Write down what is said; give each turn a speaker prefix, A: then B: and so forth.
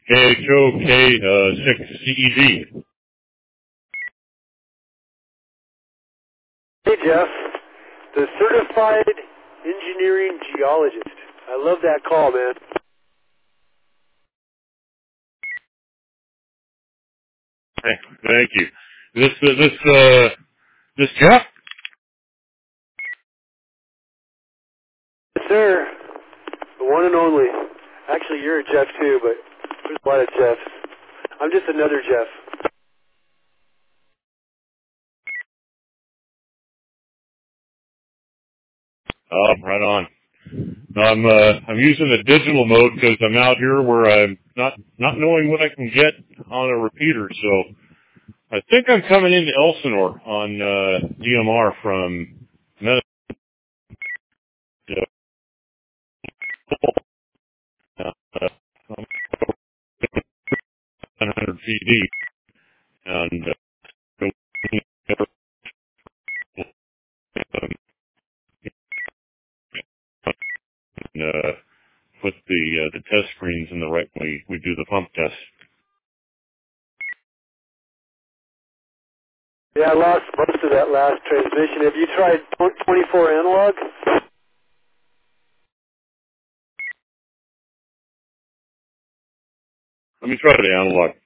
A: KHOK6CED.
B: Hey, Jeff, the certified engineering geologist. I love that call, man.
A: Hey, thank you. This Jeff?
B: Yes, sir. The one and only. Actually, you're a Jeff, too, but there's a lot of Jeffs. I'm just another Jeff.
A: Right on. I'm using the digital mode because I'm out here where I'm not knowing what I can get on a repeater. So I think I'm coming into Elsinore on DMR from Medicine. 100 feet deep, and put the test screens in the right way. We do the pump test.
B: Yeah, I lost most of that last transmission. Have you tried 24 analog?
A: Let me try the analog.